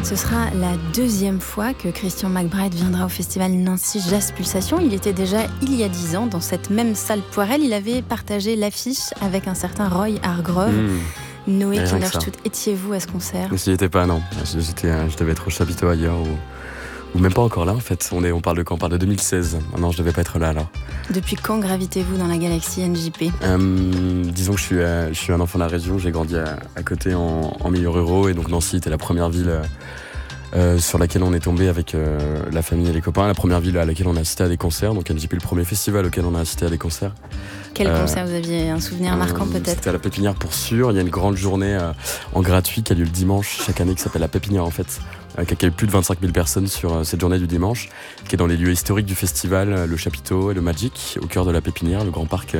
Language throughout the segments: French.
Ce sera la deuxième fois que Christian McBride viendra au festival Nancy Jazz Pulsation. Il était déjà il y a 10 ans dans cette même salle Poirel. Il avait partagé l'affiche avec un certain Roy Hargrove. Noé Kinderstut, étiez-vous à ce concert? Je n'y étais pas, non. Je devais être au chapiteau ailleurs ou même pas encore là en fait. On parle de quand? On parle de 2016. Non, je devais pas être là alors. Depuis quand gravitez-vous dans la galaxie NJP? Disons que je suis un enfant de la région. J'ai grandi à côté en milieu ruraux et donc Nancy était la première ville sur laquelle on est tombé avec la famille et les copains. La première ville à laquelle on a assisté à des concerts. Donc NJP, le premier festival auquel on a assisté à des concerts. Quel concert? Vous aviez un souvenir marquant peut-être? C'était à la Pépinière pour sûr. Il y a une grande journée en gratuit qui a lieu le dimanche chaque année qui s'appelle la Pépinière en fait. Qui accueille plus de 25 000 personnes sur cette journée du dimanche, qui est dans les lieux historiques du festival, le chapiteau et le Magic, au cœur de la Pépinière, le grand parc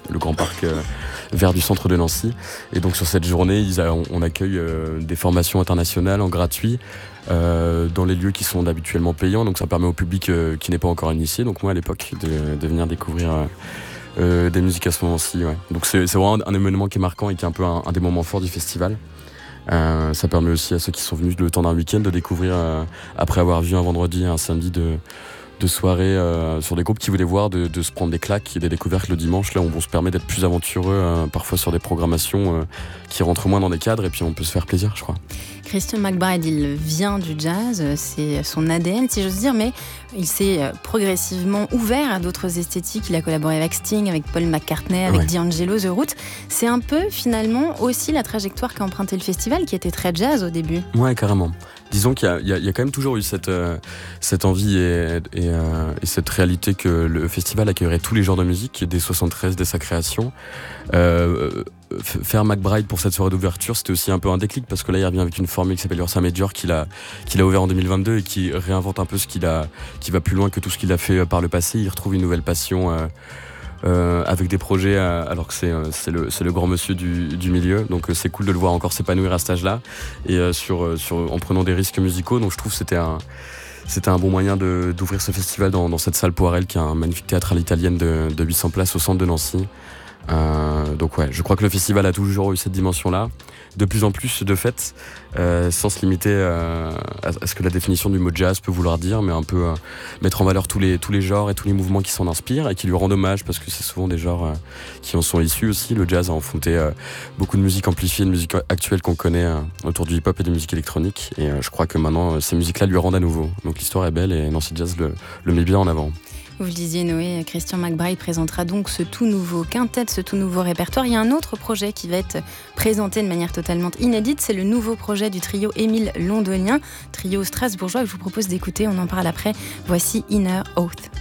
vert du centre de Nancy. Et donc sur cette journée, on accueille des formations internationales en gratuit dans les lieux qui sont habituellement payants. Donc ça permet au public qui n'est pas encore initié, donc moi à l'époque, de venir découvrir des musiques à ce moment-ci. Ouais. Donc c'est vraiment un événement qui est marquant et qui est un peu un des moments forts du festival. Ça permet aussi à ceux qui sont venus le temps d'un week-end de découvrir, après avoir vu un vendredi et un samedi de soirée sur des groupes qui voulaient voir, de se prendre des claques et des découvertes le dimanche. Là, on se permet d'être plus aventureux, parfois sur des programmations qui rentrent moins dans des cadres et puis on peut se faire plaisir, je crois. Christian McBride, il vient du jazz, c'est son ADN si j'ose dire, mais il s'est progressivement ouvert à d'autres esthétiques. Il a collaboré avec Sting, avec Paul McCartney, avec D'Angelo, The Roots. C'est un peu finalement aussi la trajectoire qu'a emprunté le festival qui était très jazz au début. Ouais, carrément. Disons qu'il y a quand même toujours eu cette envie et cette réalité que le festival accueillerait tous les genres de musique dès 73, dès sa création. Faire McBride pour cette soirée d'ouverture, c'était aussi un peu un déclic parce que là il revient avec une formule qui s'appelle Ursa Major qu'il a ouvert en 2022 et qui réinvente un peu qui va plus loin que tout ce qu'il a fait par le passé. Il retrouve une nouvelle passion avec des projets alors que c'est le grand monsieur du milieu, donc c'est cool de le voir encore s'épanouir à cet âge-là et en prenant des risques musicaux. Donc je trouve que c'était un bon moyen d'ouvrir ce festival dans cette salle Poirel qui est un magnifique théâtre à l'italienne de 800 places au centre de Nancy. Donc ouais, je crois que le festival a toujours eu cette dimension-là, de plus en plus de fait, sans se limiter à ce que la définition du mot jazz peut vouloir dire, mais un peu mettre en valeur tous les genres et tous les mouvements qui s'en inspirent et qui lui rendent hommage parce que c'est souvent des genres qui en sont issus aussi. Le jazz a enfanté beaucoup de musique amplifiée, de musique actuelle qu'on connaît autour du hip-hop et de musique électronique, et je crois que maintenant ces musiques-là lui rendent à nouveau. Donc l'histoire est belle et Nancy Jazz le met bien en avant. Vous le disiez Noé, Christian McBride présentera donc ce tout nouveau quintet, ce tout nouveau répertoire. Il y a un autre projet qui va être présenté de manière totalement inédite, c'est le nouveau projet du trio Émile Londonien, trio strasbourgeois que je vous propose d'écouter, on en parle après. Voici Inner Oath.